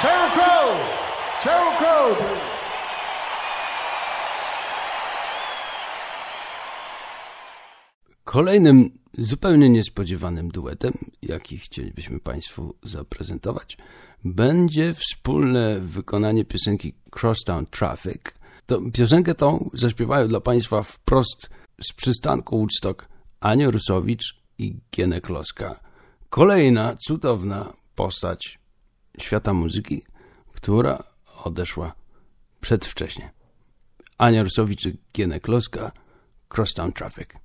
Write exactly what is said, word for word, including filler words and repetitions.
Sheryl Crow! Sheryl Crow, please. Kolejnym zupełnie niespodziewanym duetem, jaki chcielibyśmy Państwu zaprezentować, będzie wspólne wykonanie piosenki Crosstown Traffic. To piosenkę tą zaśpiewają dla Państwa wprost z przystanku Woodstock Ania Rusowicz i Gienę Kloska. Kolejna cudowna postać świata muzyki, która odeszła przedwcześnie. Ania Rusowicz i Gienę Kloska, Crosstown Traffic.